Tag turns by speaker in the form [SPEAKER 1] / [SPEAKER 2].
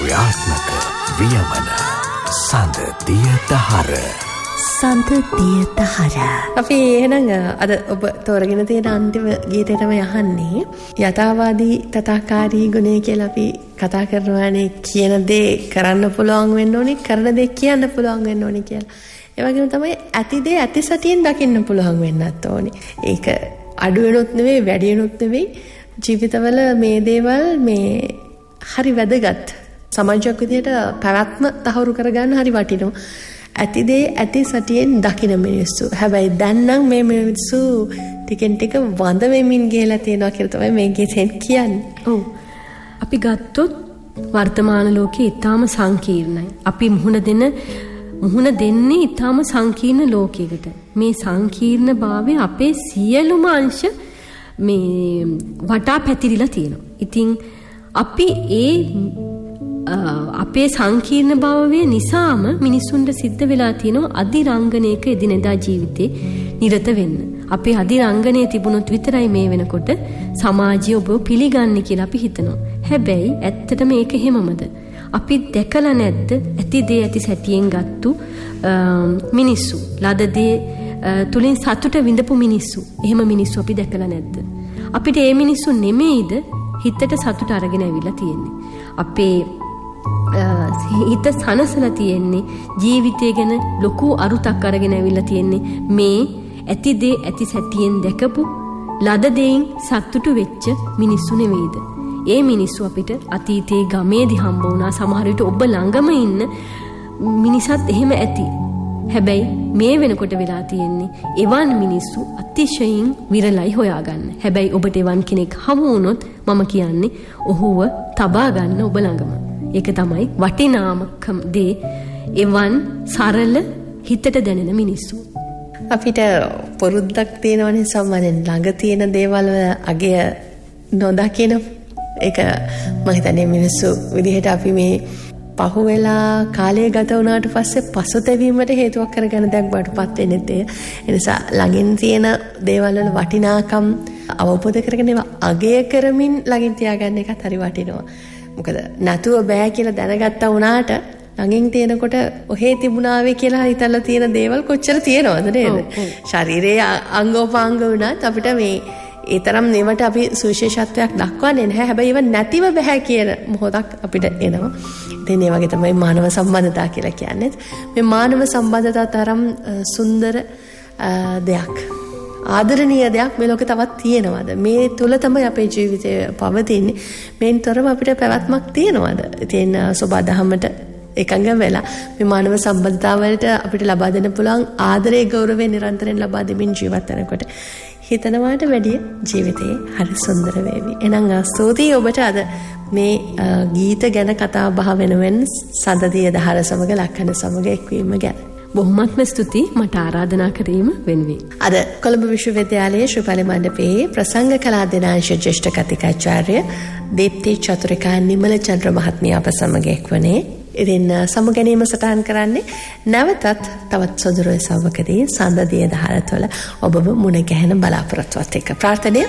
[SPEAKER 1] ක්‍රියාත්මක වියමන සඳ දිය දහර.
[SPEAKER 2] සඳ දිය දහර.
[SPEAKER 3] අපි එහෙනම් අද ඔබ තෝරගෙන තියෙන අන්තිම ගීතය තමයි අහන්නේ. යථාවාදී තථාකාරී ගුණය කියලා අපි කතා කරනවානේ. කියන දේ කරන්න පුළුවන් වෙන්න ඕනේ, කරන දේ කියන්න පුළුවන් වෙන්න ඕනේ කියලා. ඒ වගේම තමයි ඇති දේ ඇති සතියෙන් දකින්න පුළුවන් වෙන්නත් ඕනේ. ඒක අඩු වෙනොත් නෙවෙයි, වැඩි වෙනොත් නෙවෙයි. ජීවිතවල මේ දේවල් මේ හරි වැදගත්. සමාජයක් විදිහට පැවැත්ම තහවුරු කරගන්න හරි වටිනවා. ඇති දේ ඇති සතියෙන් දකින මිනිස්සු. හැබැයි දැන් නම් මේ මිනිස්සු ටිකෙන් ටික වඳ වෙමින් ගිහලා තියෙනවා කියලා තමයි මේ ගීතෙන් කියන්නේ.
[SPEAKER 4] ඔව්. අපි ගත්තොත් වර්තමාන ලෝකේ ඊටාම සංකීර්ණයි. අපි මුහුණ දෙන්නේ ඊටාම සංකීර්ණ ලෝකයකට. මේ සංකීර්ණභාවය අපේ සියලුම අංශ මේ වටා පැතිරිලා තියෙනවා. ඉතින් අපි අපේ සංකීර්ණ භාවය නිසාම මිනිසුන්ට සිද්ධ වෙලා තියෙනවා අධිරංගනයක එදිනෙදා ජීවිතේ නිරත වෙන්න. අපේ අධිරංගනයේ තිබුණොත් විතරයි මේ වෙනකොට සමාජය ඔබ පිළිගන්නේ කියලා අපි හිතනවා. හැබැයි ඇත්තටම ඒක එහෙමමද? අපි දැකලා නැද්ද ඇති දේ ඇති සැටියෙන් ගත්තු මිනිස්සු? ලද දේ තුලින් සතුට විඳපු මිනිස්සු. එහෙම මිනිස්සු අපි දැකලා නැද්ද? අපිට මේ මිනිස්සු නෙමෙයිද හිතට සතුට අරගෙන ඇවිල්ලා තියෙන්නේ. අපේ හිත සනසලා තියෙන්නේ ජීවිතය ගැන ලොකු අරුතක් අරගෙන ඇවිල්ලා තියෙන්නේ මේ ඇති දේ ඇති සැටියෙන් දැකපු ලද දෙයින් සතුටු වෙච්ච මිනිස්සු නෙවෙයිද? ඒ මිනිස්සු අපිට අතීතයේ ගමේදී හම්බ වුණා. සමහර විට ඔබ ළඟම ඉන්න මිනිසත් එහෙම ඇති. හැබැයි මේ වෙනකොට වෙලා තියෙන්නේ එවන් මිනිස්සු අතිශයින් විරලයි හොයාගන්න. හැබැයි ඔබට එවන් කෙනෙක් හමු වුණොත් මම කියන්නේ ඔහුව තබා ගන්න ඔබ ළඟම. ඒක තමයි වටිනාමකම් දේ. එවන් සරල හිතට දැනෙන මිනිස්සු.
[SPEAKER 3] අපිට පොරුද්දක් තියෙනවනේ සම්මානෙන් ළඟ තියෙන දේවල් අගය නොදකින. ඒක මම හිතන්නේ මිනිස්සු විදිහට අපි මේ පහුවෙලා කාලය ගත වුණාට පස්සේ පසුතැවීමට හේතුවක් කරගෙන දැන් බඩපත් වෙන්නේ ඒ. ඒ නිසා ළඟින් තියෙන දේවල් වල වටිනාකම් අවබෝධ කරගෙන ඒවා අගය කරමින් ළඟින් තියාගන්න එකත් හරි වටිනවා. මොකද නැතුව බෑ කියලා දැනගත්තා වුණාට ළඟින් තියෙනකොට ඔහේ තිබුණාවේ කියලා හිතලා තියෙන දේවල් කොච්චර තියෙනවද නේද? ශරීරයේ අංගෝපාංග වුණත් අපිට මේ ඒ තරම් නෙවට අපි සුවිශේෂත්වයක් දක්වන්නේ නැහැ. හැබැයි ඒව නැතිව බෑ කියන මොහොතක් අපිට එනවා. ඉතින් ඒ වගේ තමයි මානව සම්බන්ධතා කියලා කියන්නේ. මේ මානව සම්බන්ධතා තරම් සුන්දර දෙයක්, ආදරණීය දෙයක් මේ ලෝකේ තවත් තියෙනවද? මේ තුල තමයි අපේ ජීවිතය පවතින්නේ. මේන් තරම අපිට පැවැත්මක් තියෙනවද? ඉතින් සබදාහමට එකඟ වෙලා මේ මානව සම්බන්ධතාවලට අපිට ලබා දෙන්න පුළුවන් ආදරයේ ගෞරවය නිරන්තරයෙන් ලබා දෙමින් ජීවත් වෙනකොට හිතනවාට වැඩිය ජීවිතේ හරි සුන්දර වේවි. එහෙනම් ස්තුතියි ඔබට අද මේ ගීත ගැන කතා බහ වෙනුවෙන් සඳදිය දහර සමග ලක්කන සමග එක්වීම ගැන.
[SPEAKER 4] බොහොමත්ම ස්තුතියි මට ආරාධනා කිරීම වෙනුවෙන්.
[SPEAKER 3] අද කොළඹ විශ්වවිද්‍යාලයේ ශ්‍රීපලි මණ්ඩපයේ ප්‍රසංග කලා දිනාංශ ජ්‍යෙෂ්ඨ කතිකාචාර්ය දීප්ති චතුරිකා නිමල චන්ද්‍ර මහත්මිය අප සමග එක්වනේ. ඉතින් සමුගැනීම සටහන් කරන්නේ නැවතත් තවත් සොඳුරු සවකදී සඳදිය දහර තුළ ඔබව මුණ ගැහෙන බලාපොරොත්තුවත් එක්ක. ප්‍රාර්ථනය